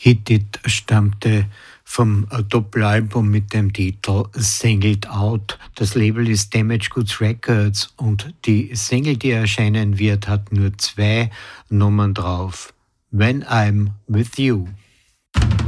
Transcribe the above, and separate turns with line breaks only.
Hit It stammte vom Doppelalbum mit dem Titel Singled Out. Das Label ist Damage Goods Records und die Single, die erscheinen wird, hat nur 2 Nummern drauf. When I'm With You.